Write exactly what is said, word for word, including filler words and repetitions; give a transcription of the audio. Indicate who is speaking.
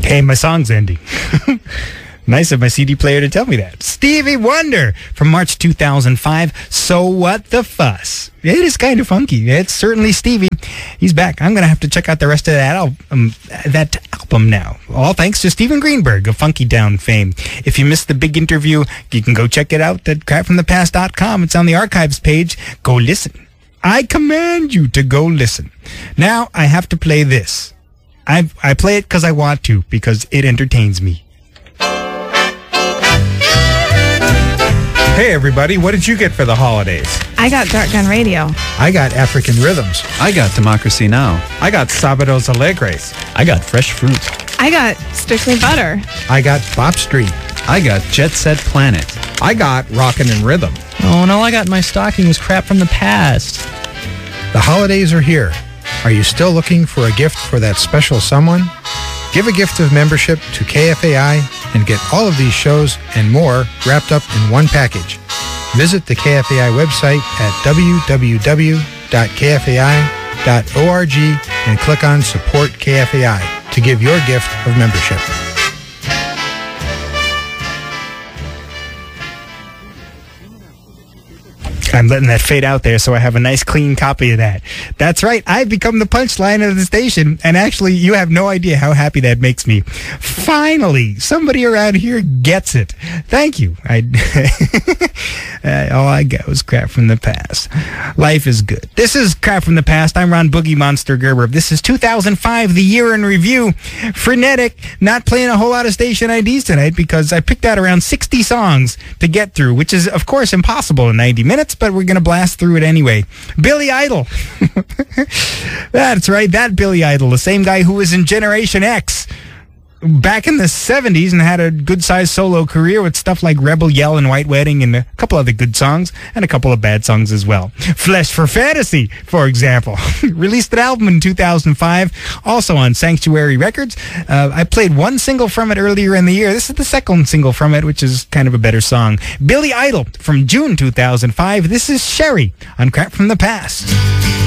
Speaker 1: Hey, my song's ending. Nice of my C D player to tell me that. Stevie Wonder from March two thousand five, So What the Fuss. It is kind of funky. It's certainly Stevie. He's back. I'm going to have to check out the rest of that, al- um, that album now. All thanks to Steven Greenberg of Funky Down fame. If you missed the big interview, you can go check it out at crap from the past dot com. It's on the archives page. Go listen. I command you to go listen. Now I have to play this. I I play it because I want to, because it entertains me.
Speaker 2: Hey everybody, what did you get for the holidays?
Speaker 3: I got Dark Gun Radio.
Speaker 4: I got African Rhythms.
Speaker 5: I got Democracy Now!
Speaker 2: I got Sábados Alegres.
Speaker 5: I got Fresh Fruit.
Speaker 3: I got Strictly Butter.
Speaker 4: I got Bop Street.
Speaker 5: I got Jet Set Planet.
Speaker 2: I got Rockin' and Rhythm.
Speaker 6: Oh, and all I got in my stocking was crap from the past.
Speaker 4: The holidays are here. Are you still looking for a gift for that special someone? Give a gift of membership to K F A I and get all of these shows and more wrapped up in one package. Visit the K F A I website at w w w dot k f a i dot org and click on Support K F A I to give your gift of membership.
Speaker 1: I'm letting that fade out there so I have a nice clean copy of that. That's right. I've become the punchline of the station, and actually, you have no idea how happy that makes me. Finally, somebody around here gets it. Thank you. I, uh, all I got was crap from the past. Life is good. This is Crap from the Past. I'm Ron Boogie Monster Gerber. This is two thousand five, the year in review. Frenetic, not playing a whole lot of station I Ds tonight because I picked out around sixty songs to get through, which is, of course, impossible in ninety minutes, but we're going to blast through it anyway. Billy Idol. That's right, that Billy Idol, the same guy who was in Generation X back in the seventies and had a good-sized solo career with stuff like Rebel Yell and White Wedding and a couple other good songs and a couple of bad songs as well. Flesh for Fantasy, for example, released an album in two thousand five, also on Sanctuary Records. Uh, I played one single from it earlier in the year. This is the second single from it, which is kind of a better song. Billy Idol from June two thousand five. This is Sherry on Crap from the Past.